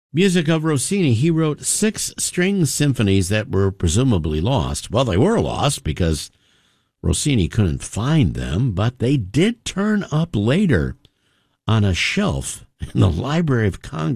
Music of Rossini. He wrote 6 string symphonies that were presumably lost. Well, they were lost because Rossini couldn't find them, but they did turn up later on a shelf in the Library of Congress.